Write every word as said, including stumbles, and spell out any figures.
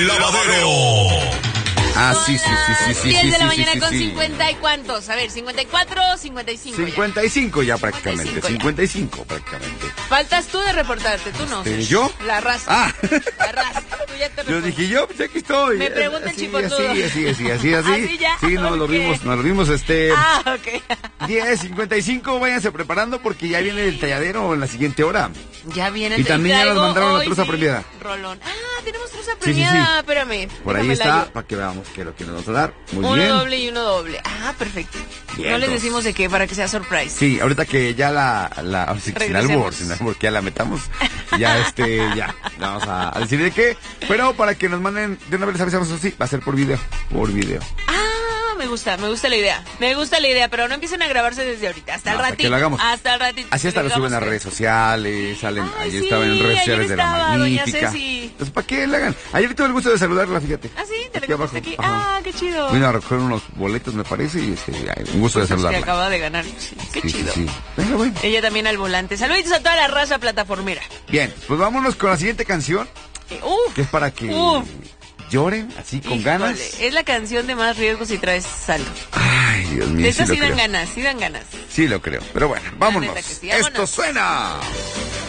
El Lavadero. Ah, sí, sí, sí, sí, sí. diez sí, de la sí, mañana sí, con sí. cincuenta y cuántos. A ver, cincuenta y cuatro, cincuenta y cinco. cincuenta y cinco ya, ya prácticamente. cincuenta y cinco ya. cincuenta y cinco prácticamente. Faltas tú de reportarte, tú no. ¿Este, yo? La raza. Ah. La raza. Tú ya te Yo reportas. dije, yo, pues aquí estoy. Me pregunta el así, chipotudo. así, así, así, así, así. Así ya, Sí, nos lo ok. vimos, nos lo vimos, este... Ah, ok. diez cincuenta y cinco, váyanse preparando porque ya viene el talladero en la siguiente hora. Ya viene. Y también ya nos traigo mandaron la hoy, truza sí, premiada. Rolón. Ah, tenemos truza sí, premiada. sí. Espérame. Por ahí déjame la está, yo. para que veamos qué es lo que nos vamos a dar. Muy Uno bien. doble y uno doble. Ah, perfecto. Bien, no les entonces. decimos de qué para que sea surprise. Sí, ahorita que ya la, la ahora sí que sin Regresemos. albur, sin albur, que ya la metamos, ya este, ya, le vamos a, a decir de qué, pero para que nos manden, de una vez les avisamos así, va a ser por video, por video. Ah, me gusta, me gusta la idea. Me gusta la idea, pero no empiecen a grabarse desde ahorita. Hasta el Hasta ratito. que lo hagamos. Hasta el ratito. Así hasta lo Digamos suben a que- redes sociales, salen, Ay, ayer sí, estaba en redes ayer sociales de la estaba doña Magnífica. Ceci. Entonces, ¿para qué le hagan? Ayer tuve el gusto de saludarla, fíjate. Ah, sí, te Aquí la abajo. encontraste aquí. Ajá. Ah, qué chido. Vino a recoger unos boletos, me parece, y este, ay, un gusto de Pues que saludarla. acaba de ganar. Sí, qué Sí, sí, chido. sí. Venga, bueno. Ella también al volante. Saluditos a toda la raza plataformera. Bien, pues vámonos con la siguiente canción, Eh, Uf. que es para que Uf. lloren así con Híjole, ganas. Es la canción de más riesgos si traes saldo. Ay, Dios mío, De sí esas lo sí dan creo. ganas, sí dan ganas. Sí lo creo. Pero bueno, vámonos. neta que sí, vámonos. Esto suena.